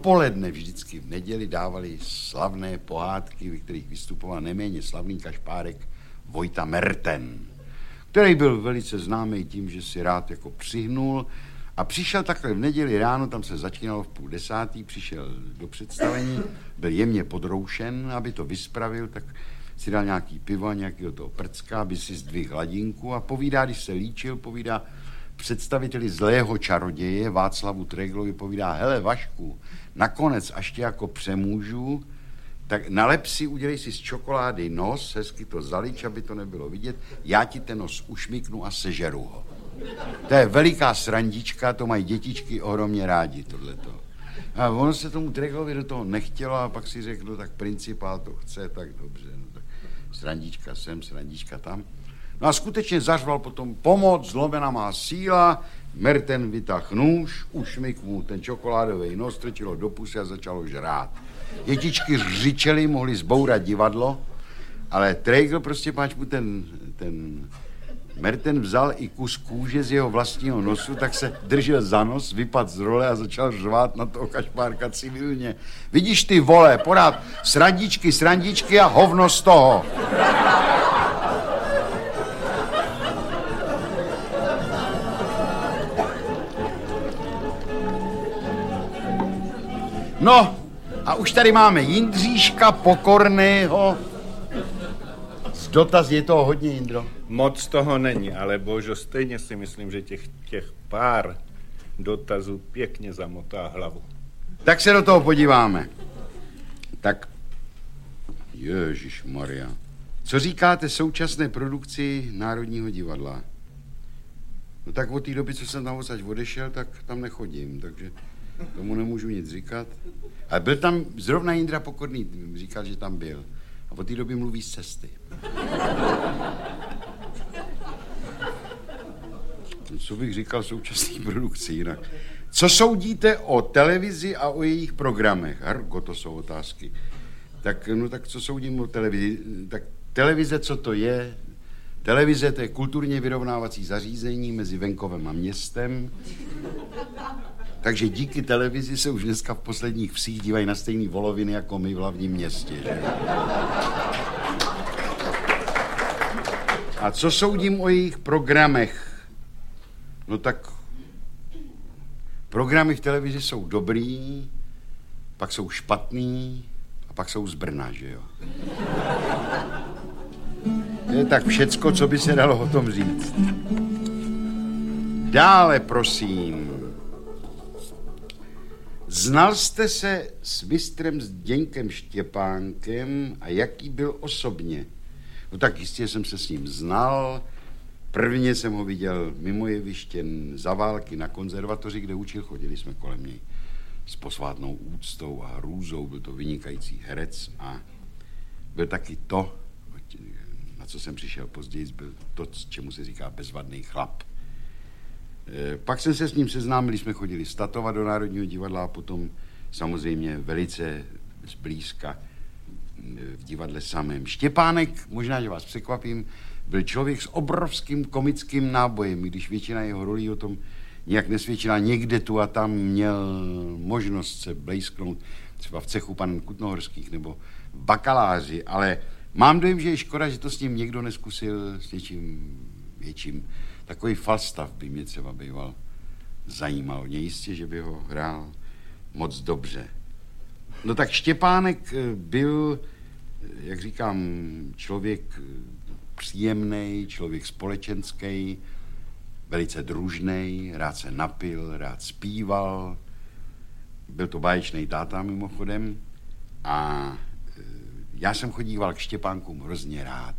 dopoledne vždycky v neděli dávali slavné pohádky, ve kterých vystupoval neméně slavný kašpárek Vojta Merten, který byl velice známý tím, že si rád jako přihnul a přišel takhle v neděli ráno, tam se začínalo v 9:30, přišel do představení, byl jemně podroušen, aby to vyspravil, tak si dal nějaký pivo, nějakého toho prcka, aby si zdvihl hladinku a povídá, když se líčil, povídá představiteli zlého čaroděje Václavu Treglovi, povídá, hele Vašku, nakonec, až tě jako přemůžu, tak nalep si, udělej si z čokolády nos, hezky to zalič, aby to nebylo vidět, já ti ten nos ušmyknu a sežeru ho. To je veliká srandička, to mají dětičky ohromně rádi, tohleto. A ono se tomu Treglovi do toho nechtělo a pak si řekl, no tak principál to chce, tak dobře, no tak srandička sem, srandička tam. No a skutečně zařval potom pomoc, zlomena má síla, Merten vytáhl nůž, ušmykl mu ten čokoládový nos, strčilo do pusy a začalo žrát. Dětičky řičely, mohly zbourat divadlo, ale Tregl prostě páč mu ten Merten vzal i kus kůže z jeho vlastního nosu, tak se držel za nos, vypadl z role a začal řvát na toho kašpárka civilně. Vidíš ty vole, pořád srandičky a hovno z toho. No, a už tady máme Jindříška Pokorného. Z dotaz je toho hodně, Jindro. Moc toho není, ale božo, stejně si myslím, že těch pár dotazů pěkně zamotá hlavu. Tak se do toho podíváme. Tak, Ježišmarja, co říkáte současné produkci Národního divadla? No tak od té doby, co jsem tam odsaď odešel, tak tam nechodím, takže tomu nemůžu nic říkat. Ale byl tam zrovna Jindra Pokorný, říkal, že tam byl. A od té doby mluví z cesty. Co bych říkal současné produkci jinak? Co soudíte o televizi a o jejich programech? Hargo, to jsou otázky. Tak, no tak co soudím o televizi? Tak televize, co to je? Televize, to je kulturně vyrovnávací zařízení mezi venkovem a městem. Takže díky televizi se už dneska v posledních vsích dívají na stejný voloviny jako my v hlavním městě. Že? A co soudím o jejich programech? No tak programy v televizi jsou dobrý, pak jsou špatný a pak jsou z Brna, že jo? To je tak všecko, co by se dalo o tom říct. Dále, prosím. Znal jste se s mistrem Zdeňkem Štěpánkem a jaký byl osobně? No tak jistě jsem se s ním znal. Prvně jsem ho viděl mimo jeviště za války na konzervatoři, kde učil, chodili jsme kolem něj s posvátnou úctou a hrůzou, byl to vynikající herec a byl taky to, na co jsem přišel později, byl to, čemu se říká bezvadný chlap. Pak jsem se s ním seznámil, jsme chodili statovat do Národního divadla a potom samozřejmě velice zblízka v divadle samém. Štěpánek, možná, že vás překvapím, byl člověk s obrovským komickým nábojem, když většina jeho rolí o tom nějak nesvědčila. Někde tu a tam měl možnost se blejsknout, třeba v cechu panen Kutnohorských nebo v Bakaláři, ale mám dojem, že je škoda, že to s ním někdo neskusil s něčím větším. Takový Falstaff by mě třeba býval zajímal. Nejistě, že by ho hrál moc dobře. No tak Štěpánek byl, jak říkám, člověk příjemný, člověk společenský, velice družný, rád se napil, rád zpíval. Byl to báječný táta mimochodem a já jsem chodíval k Štěpánkům hrozně rád.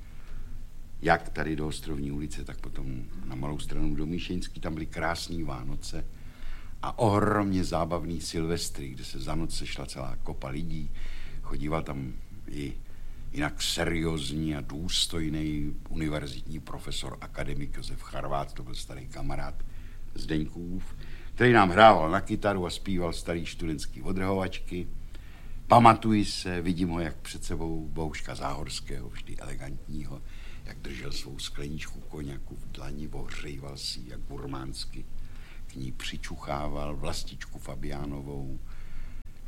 Jak tady do Ostrovní ulice, tak potom na Malou Stranu do Míšeňský, tam byly krásný Vánoce a ohromně zábavný Silvestry, kde se za noc sešla celá kopa lidí. Chodíval tam i jinak seriózní a důstojný univerzitní profesor, akademik Josef Charvát, to byl starý kamarád Zdeňkův, který nám hrával na kytaru a zpíval starý studentský odrhovačky. Pamatuji se, vidím ho jak před sebou Bohuška Záhorského, vždy elegantního, jak držel svou skleničku koněku v dlani, ohřejval si jak burmánsky, k ní přičuchával Vlastičku Fabiánovou.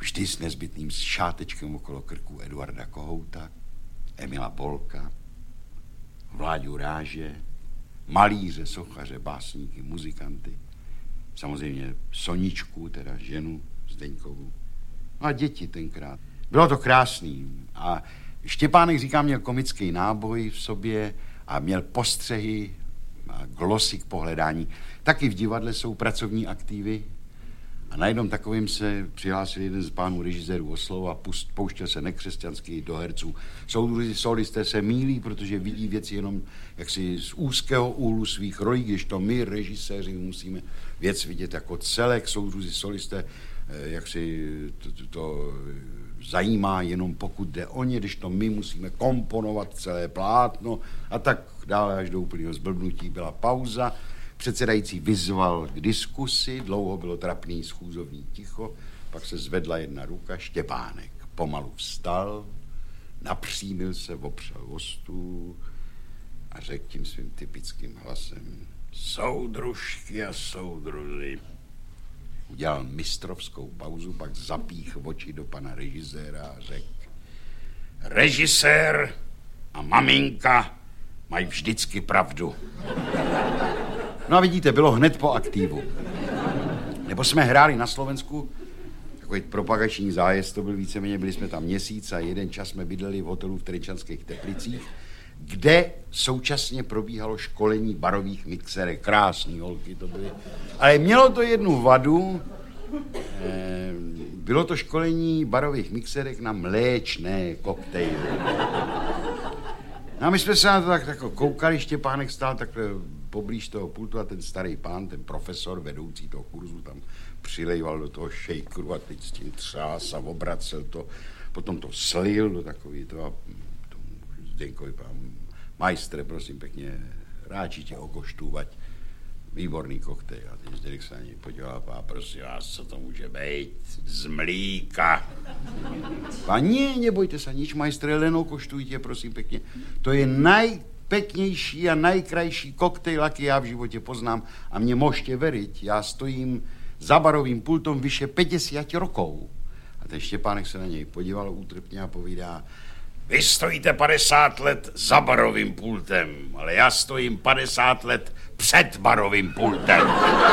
vždy s nezbytným šátečkem okolo krku Eduarda Kohouta, Emila Bolka, Vláďu Ráže, malíře, sochaře, básníky, muzikanty, samozřejmě Soničku, teda ženu Zdeňkovu, no a děti tenkrát. Bylo to krásný a Štěpánek, říká, měl komický náboj v sobě a měl postřehy a glosy k pohledání. Taky v divadle jsou pracovní aktivy a na jednom takovým se přihlásil jeden z pánů režisérů o slovo a pouštěl se nekřesťanský do herců. Soudruzi solisté se mýlí, protože vidí věci jenom jaksi z úzkého úhlu svých rolí, když to my, režiséři, musíme věc vidět jako celek. Soudruzi solisté jaksi to zajímá jenom pokud jde o ně, když to my musíme komponovat celé plátno a tak dále až do úplného zblbnutí. Byla pauza, předsedající vyzval k diskusi, dlouho bylo trapný schůzovní ticho, pak se zvedla jedna ruka, Štěpánek pomalu vstal, napřímil se, opřel o stůl a řekl tím svým typickým hlasem: soudružky a soudruzi. Udělal mistrovskou pauzu, pak zapích oči do pana režiséra a řekl: režisér a maminka mají vždycky pravdu. No a vidíte, bylo hned po aktivu. Nebo jsme hráli na Slovensku, takový propagační zájezd, to byl víceméně, byli jsme tam měsíc a jeden čas jsme bydleli v hotelu v Trenčanských Teplicích, kde současně probíhalo školení barových mixerek. Krásný holky to byly. Ale mělo to jednu vadu, bylo to školení barových mixerek na mléčné koktejly. No a my jsme se na to tak koukali, Štěpánek stál takhle poblíž toho pultu a ten starý pán, ten profesor, vedoucí toho kurzu, tam přilejval do toho shakeru a teď s tím třás a obracel to, potom to slil do takový to a tomu Zdeňkovi pán: majstre, prosím pěkně, ráči tě okoštůvať, výborný koktejl. A ten Zdeněk se na něj podíval a prosím vás, co to může být? Z mlíka. Pani, nebojte se nič, majstre, len okoštujte, prosím pěkně. To je najpeknější a najkrajší koktejl, jaký já v životě poznám. A mě můžete veriť, já stojím za barovým pultom vyše 50 rokov. A ten Štěpánek se na něj podíval útrpně a povídá: vy stojíte 50 let za barovým pultem, ale já stojím 50 let před barovým pultem.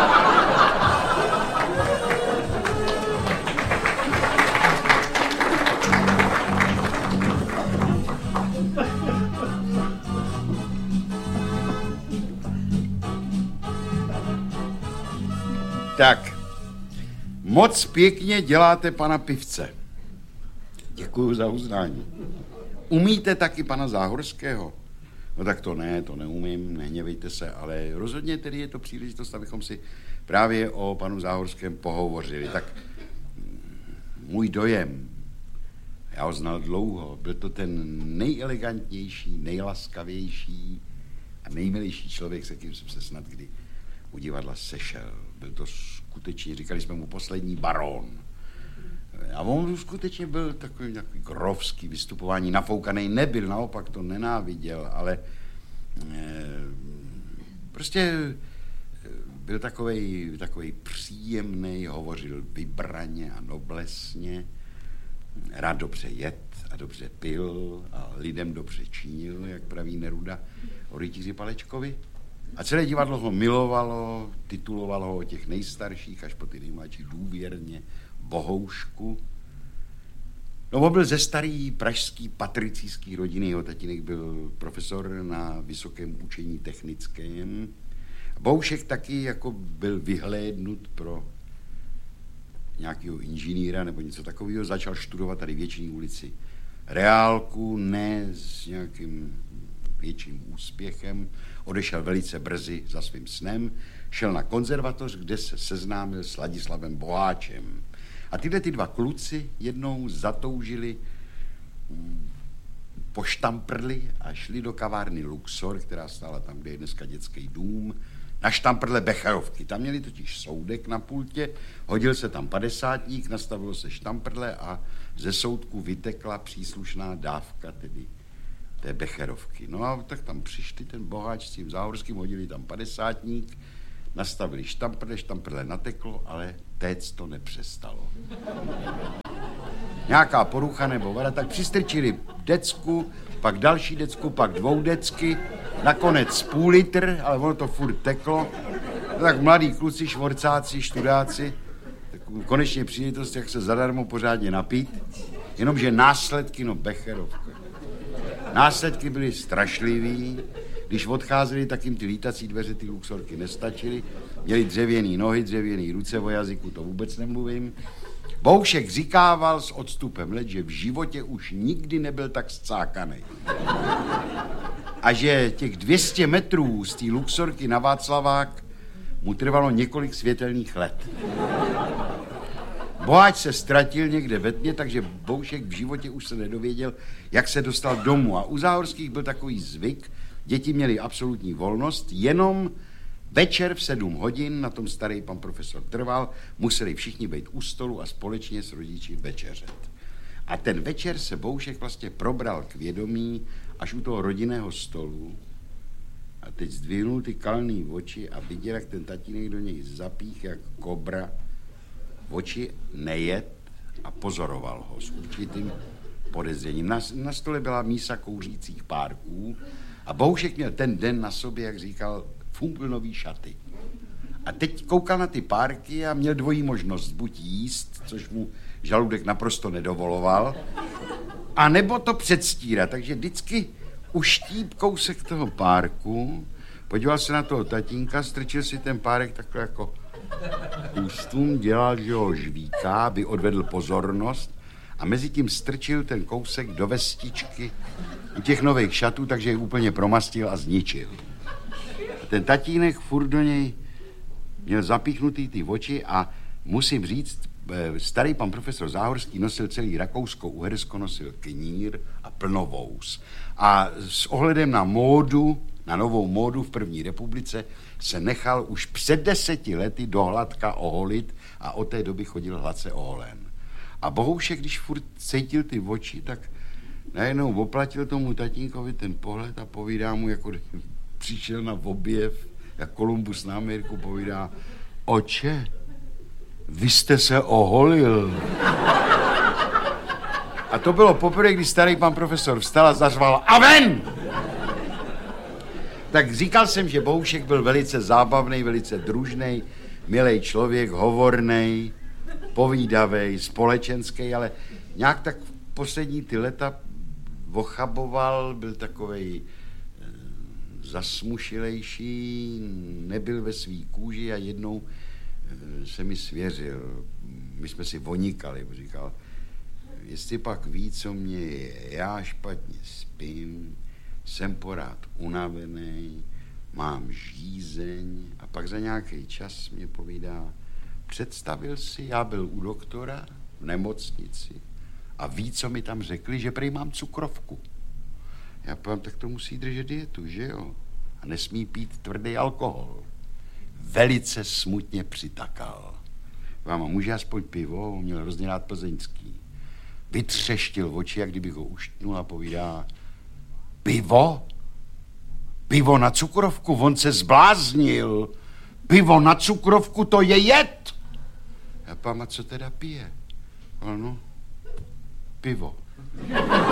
Tak, moc pěkně děláte pana Pivce. Děkuju za uznání. Umíte taky pana Záhorského? No tak to ne, to neumím, nehněvejte se, ale rozhodně tedy je to příležitost, abychom si právě o panu Záhorském pohovořili. Tak můj dojem, já ho znal dlouho, byl to ten nejelegantnější, nejlaskavější a nejmilejší člověk, se kým jsem se snad kdy u divadla sešel. Byl to skutečně, říkali jsme mu poslední barón. A on skutečně byl takový grovský vystupování, nafoukaný nebyl, naopak to nenáviděl, ale prostě byl takovej příjemný, hovořil vybraně a noblesně, rád dobře jet a dobře pil a lidem dobře činil, jak praví Neruda o rytíři Palečkovi. A celé divadlo ho milovalo, titulovalo ho o těch nejstarších až po ty nejmladší důvěrně Bohoušku. No, on byl ze starý pražský patricijský rodiny, jeho tatínek byl profesor na Vysokém učení technickém. Bohoušek taky jako byl vyhlédnut pro nějakého inženýra nebo něco takového, začal studovat tady v Věčné ulici reálku, ne s nějakým větším úspěchem, odešel velice brzy za svým snem, šel na konzervatoř, kde se seznámil s Ladislavem Boháčem. A tyhle ty dva kluci jednou zatoužili po štamprli a šli do kavárny Luxor, která stála tam, kde je dneska dětský dům, na štamprle Becherovky. Tam měli totiž soudek na pultě, hodil se tam 50ník, nastavilo se štamprle a ze soudku vytekla příslušná dávka, tedy té Becherovky. No a tak tam přišli ten Boháč s tím Záhorským, hodili tam 50ník, nastavili štamprle nateklo, ale téct to nepřestalo. nějaká porucha nebo vada, tak přistrčili decku, pak další decku, pak 2 decky, nakonec půl litr, ale ono to furt teklo. No tak mladí kluci, švorcáci, študáci, tak konečně příležitost, jak se zadarmo pořádně napít, jenomže následky, no becherovka. Následky byly strašlivý, když odcházeli, tak jim ty lítací dveře, ty luxorky nestačily, měli dřevěný nohy, dřevěný ruce, o jazyku to vůbec nemluvím. Boušek říkával s odstupem let, že v životě už nikdy nebyl tak scákanej. A že těch 200 metrů z té luxorky na Václavák mu trvalo několik světelných let. Boháč se ztratil někde ve tmě, takže Boušek v životě už se nedověděl, jak se dostal domů. A u Záhorských byl takový zvyk, děti měly absolutní volnost, jenom večer v 7 hodin, na tom starý pan profesor trval, museli všichni být u stolu a společně s rodiči večeřet. A ten večer se Boušek vlastně probral k vědomí až u toho rodinného stolu a teď zdvihnul ty kalný oči a viděl, jak ten tatínek do něj zapích jak kobra, oči nejet a pozoroval ho s určitým podezřením. Na stole byla mísa kouřících párků a Boušek měl ten den na sobě, jak říkal, fumbl šaty. A teď koukal na ty párky a měl dvojí možnost, buď jíst, což mu žaludek naprosto nedovoloval, a nebo to předstírat. Takže vždycky uštíp kousek toho párku, podíval se na toho tatínka, strčil si ten párek takhle jako ústům, dělal, že ho žvíká, aby odvedl pozornost a mezi tím strčil ten kousek do vestičky u těch nových šatů, takže je úplně promastil a zničil. A ten tatínek furt do něj měl zapíchnutý ty oči a musím říct, starý pan profesor Záhorský nosil celý Rakousko-Uhersko, nosil knír a plnovous. A s ohledem na módu, na novou módu v první republice, se nechal už před 10 lety dohladka oholit a od té doby chodil hladce oholen. A Bohoušek, když furt cítil ty oči, tak najednou oplatil tomu tatínkovi ten pohled a povídá mu, jako přišel na objev, jak Kolumbus na Ameriku, povídá: Oče, vy jste se oholil. A to bylo poprvé, když starý pan profesor vstal a zařval: A ven! Tak říkal jsem, že Boušek byl velice zábavný, velice družný, milý člověk, hovornej, povídavej, společenský, ale nějak tak v poslední ty leta ochaboval, byl takovej zasmušilejší, nebyl ve svý kůži a jednou se mi svěřil. My jsme si vonikali, říkal: Jestli pak ví, co mě je, já špatně spím, jsem porád unavený, mám žízeň, a pak za nějaký čas mě povídá: Představil si, já byl u doktora v nemocnici a ví, co mi tam řekli, že prej mám cukrovku. Já povím: Tak to musí držet dietu, že jo? A nesmí pít tvrdý alkohol. Velice smutně přitakal. Máma, může aspoň pivo? On měl hrozně rád plzeňský. Vytřeštil oči, jak kdybych ho uštnul, a povídá: Pivo? Pivo na cukrovku? On se zbláznil. Pivo na cukrovku, to je jed. Já pám: A co teda pije? No, pivo.